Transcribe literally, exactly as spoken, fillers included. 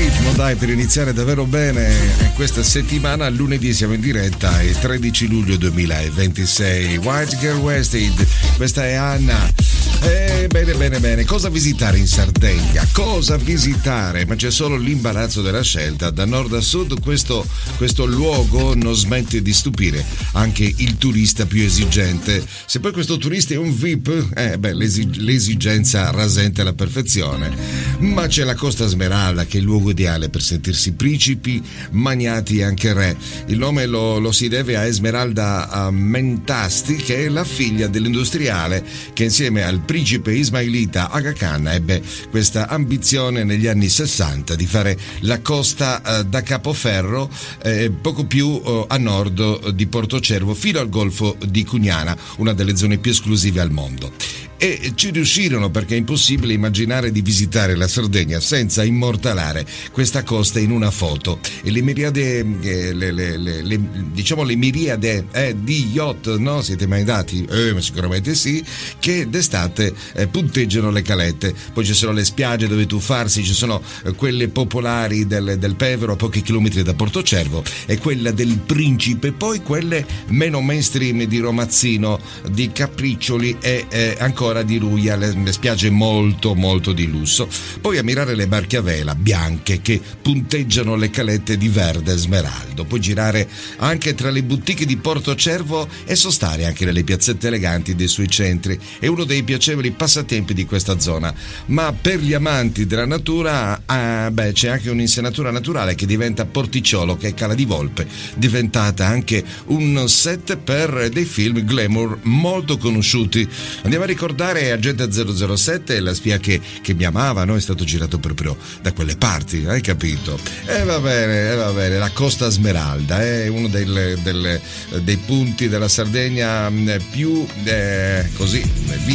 ritmo, dai, per iniziare davvero bene questa settimana. Lunedì siamo in diretta, il tredici luglio duemilaventisei. White Girl Wasted, questa è Anna. Eh, bene, bene, bene. Cosa visitare in Sardegna? Cosa visitare? Ma c'è solo l'imbarazzo della scelta. Da nord a sud questo, questo luogo non smette di stupire anche il turista più esigente. Se poi questo turista è un V I P, eh, beh, l'esig- l'esigenza rasenta la perfezione. Ma c'è la Costa Smeralda, che è il luogo ideale per sentirsi principi, magnati e anche re. Il nome lo, lo si deve a Esmeralda Mentasti, che è la figlia dell'industriale che insieme al principe ismailita Aga Khan ebbe questa ambizione negli anni sessanta di fare la costa eh, da Capoferro eh, poco più eh, a nord di Portocervo fino al golfo di Cugnana, una delle zone più esclusive al mondo. E ci riuscirono, perché è impossibile immaginare di visitare la Sardegna senza immortalare questa costa in una foto. E le miriade, eh, le, le, le, le, diciamo le miriade eh, di yacht, no? Siete mai andati? Eh, ma sicuramente sì, che d'estate eh, punteggiano le calette. Poi ci sono le spiagge dove tuffarsi, ci sono eh, quelle popolari del, del Pevero a pochi chilometri da Portocervo e quella del Principe, poi quelle meno mainstream di Romazzino, di Capriccioli e eh, ancora di Ruia, le, le spiagge molto molto di lusso. Poi ammirare le barche a vela bianche che punteggiano le calette di verde e smeraldo. Poi girare anche tra le boutique di Portocervo e sostare anche nelle piazzette eleganti dei suoi centri. È uno dei piacevoli passatempi di questa zona. Ma per gli amanti della natura, ah, beh, c'è anche un'insenatura naturale che diventa Porticciolo, che è Cala di Volpe, diventata anche un set per dei film glamour molto conosciuti. Andiamo a ricordare Agente zero zero sette, la spia che, che mi amava, no? È stato girato proprio da quelle parti, hai capito? E eh, va bene, eh, va bene, la Costa Smeralda è uno del, del, dei punti della Sardegna più eh, così